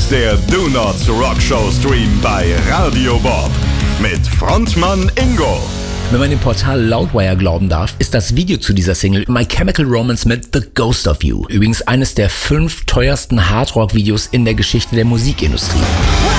ist der Do Not Rock Show Stream bei Radio Bob mit Frontmann Ingo. Wenn man dem Portal Loudwire glauben darf, ist das Video zu dieser Single My Chemical Romance mit The Ghost of You. Übrigens eines der 5 teuersten Hardrock-Videos in der Geschichte der Musikindustrie.